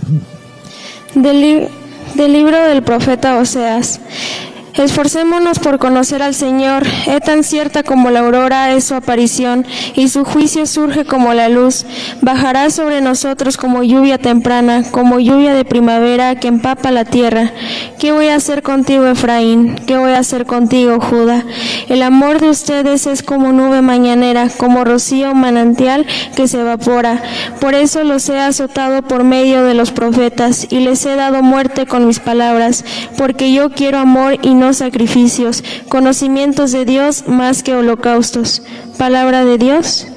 Del libro del profeta Oseas. Esforcémonos por conocer al Señor. Es tan cierta como la aurora es su aparición, y su juicio surge como la luz. Bajará sobre nosotros como lluvia temprana, como lluvia de primavera que empapa la tierra. ¿Qué voy a hacer contigo, Efraín? ¿Qué voy a hacer contigo, Judá? El amor de ustedes es como nube mañanera, como rocío manantial que se evapora. Por eso los he azotado por medio de los profetas, y les he dado muerte con mis palabras, porque yo quiero amor y no sacrificios, conocimientos de Dios más que holocaustos. Palabra de Dios.